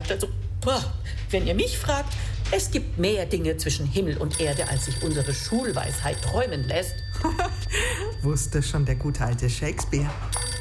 Also, wenn ihr mich fragt, es gibt mehr Dinge zwischen Himmel und Erde, als sich unsere Schulweisheit träumen lässt. Wusste schon der gute alte Shakespeare.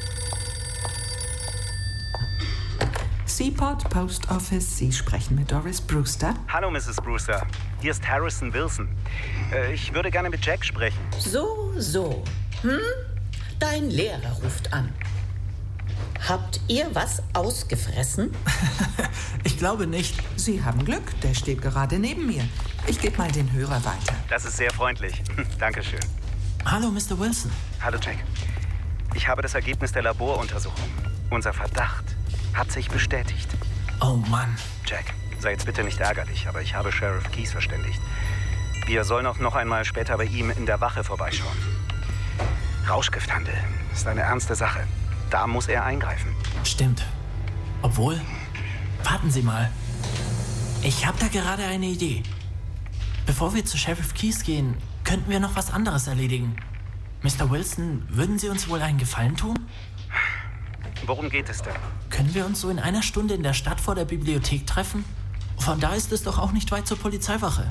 Seaport Post Office, Sie sprechen mit Doris Brewster. Hallo, Mrs. Brewster. Hier ist Harrison Wilson. Ich würde gerne mit Jack sprechen. So. Dein Lehrer ruft an. Habt ihr was ausgefressen? Ich glaube nicht. Sie haben Glück, der steht gerade neben mir. Ich gebe mal den Hörer weiter. Das ist sehr freundlich. Dankeschön. Hallo, Mr. Wilson. Hallo, Jack. Ich habe das Ergebnis der Laboruntersuchung. Unser Verdacht hat sich bestätigt. Oh Mann. Jack, sei jetzt bitte nicht ärgerlich, aber ich habe Sheriff Keyes verständigt. Wir sollen auch noch einmal später bei ihm in der Wache vorbeischauen. Rauschgifthandel ist eine ernste Sache. Da muss er eingreifen. Stimmt. Obwohl, warten Sie mal. Ich habe da gerade eine Idee. Bevor wir zu Sheriff Keyes gehen, könnten wir noch was anderes erledigen. Mr. Wilson, würden Sie uns wohl einen Gefallen tun? Worum geht es denn? Können wir uns so in einer Stunde in der Stadt vor der Bibliothek treffen? Von da ist es doch auch nicht weit zur Polizeiwache.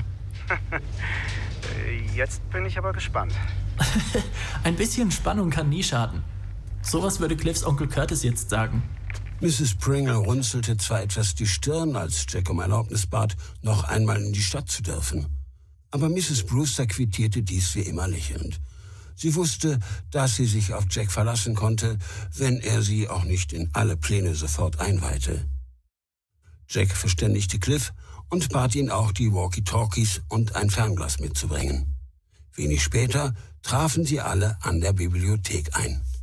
Jetzt bin ich aber gespannt. Ein bisschen Spannung kann nie schaden. Sowas würde Cliffs Onkel Curtis jetzt sagen. Mrs. Pringle runzelte zwar etwas die Stirn, als Jack um Erlaubnis bat, noch einmal in die Stadt zu dürfen. Aber Mrs. Brewster quittierte dies wie immer lächelnd. Sie wusste, dass sie sich auf Jack verlassen konnte, wenn er sie auch nicht in alle Pläne sofort einweihte. Jack verständigte Cliff und bat ihn auch, die Walkie-Talkies und ein Fernglas mitzubringen. Wenig später trafen sie alle an der Bibliothek ein.